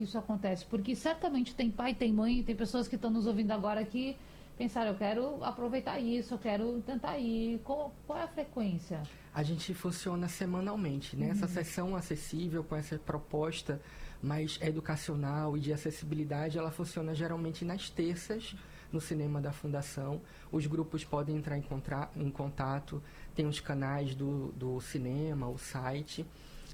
isso acontece? Porque certamente tem pai, tem mãe, tem pessoas que estão nos ouvindo agora que pensaram, eu quero aproveitar isso, eu quero tentar ir. Qual é a frequência? A gente funciona semanalmente, né? Essa sessão acessível com essa proposta mais educacional e de acessibilidade, ela funciona geralmente nas terças no cinema da Fundação. Os grupos podem entrar em contato, tem os canais do cinema, o site.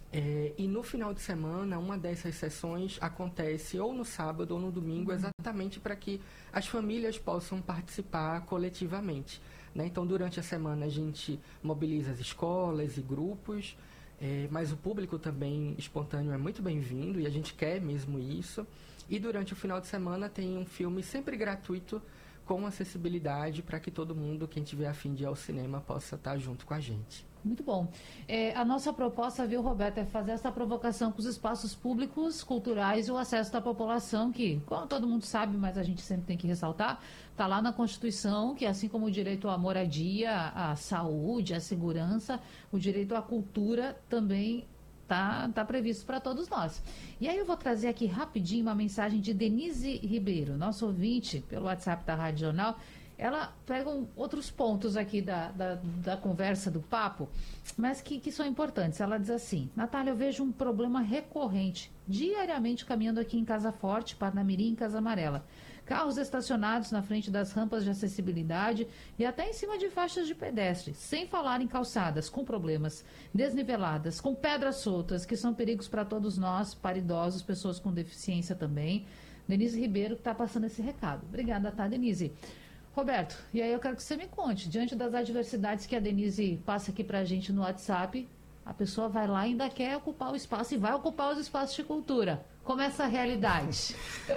E no final de semana, uma dessas sessões acontece ou no sábado ou no domingo, exatamente para que as famílias possam participar coletivamente, né? Então, durante a semana, a gente mobiliza as escolas e grupos, mas o público também espontâneo é muito bem-vindo e a gente quer mesmo isso. E durante o final de semana tem um filme sempre gratuito com acessibilidade para que todo mundo, quem tiver a fim de ir ao cinema, possa estar junto com a gente. Muito bom. A nossa proposta, viu, Roberto, é fazer essa provocação com os espaços públicos, culturais e o acesso da população, que, como todo mundo sabe, mas a gente sempre tem que ressaltar, está lá na Constituição, que assim como o direito à moradia, à saúde, à segurança, o direito à cultura também tá previsto para todos nós. E aí eu vou trazer aqui rapidinho uma mensagem de Denise Ribeiro, nosso ouvinte pelo WhatsApp da Rádio Jornal. Ela pega outros pontos aqui da conversa, do papo, mas que são importantes. Ela diz assim: Natália, eu vejo um problema recorrente, diariamente caminhando aqui em Casa Forte, Parnamirim, Casa Amarela. Carros estacionados na frente das rampas de acessibilidade e até em cima de faixas de pedestre, sem falar em calçadas com problemas, desniveladas, com pedras soltas, que são perigos para todos nós, para idosos, pessoas com deficiência também. Denise Ribeiro está passando esse recado. Obrigada, tá, Denise? Roberto, e aí eu quero que você me conte, diante das adversidades que a Denise passa aqui pra gente no WhatsApp, a pessoa vai lá e ainda quer ocupar o espaço e vai ocupar os espaços de cultura. Como é essa realidade?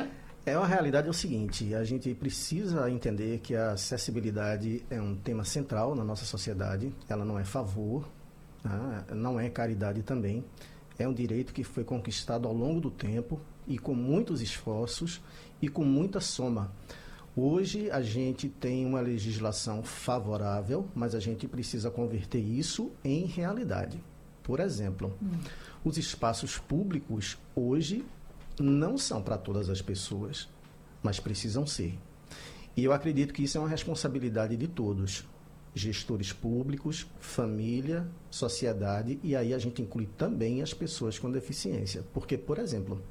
A realidade é o seguinte, a gente precisa entender que a acessibilidade é um tema central na nossa sociedade, ela não é favor, não é caridade também, é um direito que foi conquistado ao longo do tempo e com muitos esforços e com muita soma. Hoje a gente tem uma legislação favorável, mas a gente precisa converter isso em realidade. Por exemplo, os espaços públicos hoje não são para todas as pessoas, mas precisam ser. E eu acredito que isso é uma responsabilidade de todos, gestores públicos, família, sociedade, e aí a gente inclui também as pessoas com deficiência. Porque, por exemplo,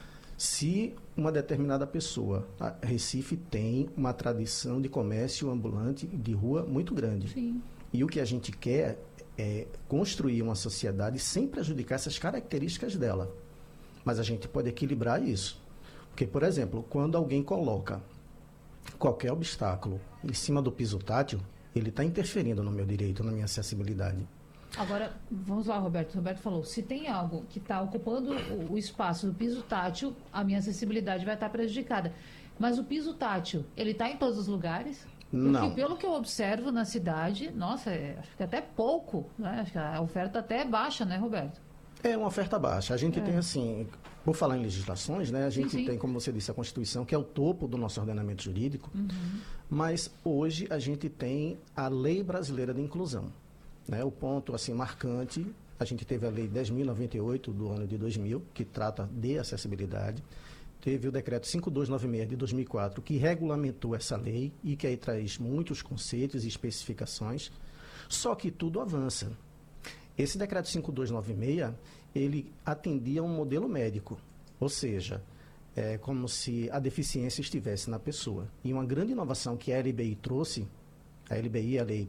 se uma determinada pessoa, Recife tem uma tradição de comércio ambulante de rua muito grande. Sim. E o que a gente quer é construir uma sociedade sem prejudicar essas características dela. Mas a gente pode equilibrar isso. Porque, por exemplo, quando alguém coloca qualquer obstáculo em cima do piso tátil, ele está interferindo no meu direito, na minha acessibilidade. Agora, vamos lá, Roberto. O Roberto falou, se tem algo que está ocupando o espaço do piso tátil, a minha acessibilidade vai estar prejudicada. Mas o piso tátil, ele está em todos os lugares? Não. Porque pelo que eu observo na cidade, nossa, acho que até pouco, né? Acho que a oferta até é baixa, né, Roberto? É uma oferta baixa. A gente tem assim, por falar em legislações, né? A gente sim. tem, como você disse, a Constituição, que é o topo do nosso ordenamento jurídico. Mas hoje a gente tem a Lei Brasileira de Inclusão. Né? O ponto assim marcante, a gente teve a Lei 10.098 do ano de 2000, que trata de acessibilidade. Teve o Decreto 5296 de 2004, que regulamentou essa lei e que aí traz muitos conceitos e especificações. Só que tudo avança. Esse Decreto 5296, ele atendia a um modelo médico, ou seja, é como se a deficiência estivesse na pessoa. E uma grande inovação que a LBI trouxe, a LBI, a Lei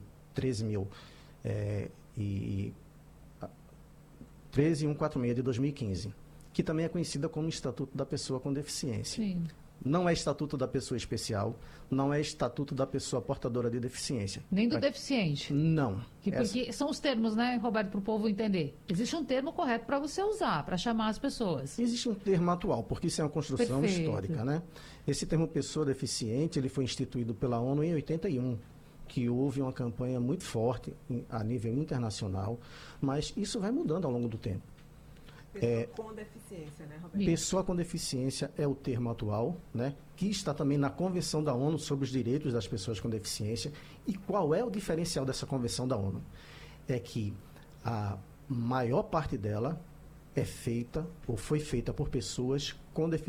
13.146 de 2015, que também é conhecida como Estatuto da Pessoa com Deficiência. Sim. Não é Estatuto da Pessoa Especial, não é Estatuto da Pessoa Portadora de Deficiência. Nem do deficiente. Não. Porque são os termos, né, Roberto, para o povo entender. Existe um termo correto para você usar, para chamar as pessoas. Existe um termo atual, porque isso é uma construção Perfeito. histórica, né? Esse termo pessoa deficiente, ele foi instituído pela ONU em 81, que houve uma campanha muito forte a nível internacional, mas isso vai mudando ao longo do tempo. Pessoa com deficiência, né, Roberto? Pessoa com deficiência é o termo atual, né, que está também na Convenção da ONU sobre os direitos das pessoas com deficiência. E qual é o diferencial dessa Convenção da ONU? É que a maior parte dela é feita ou foi feita por pessoas com deficiência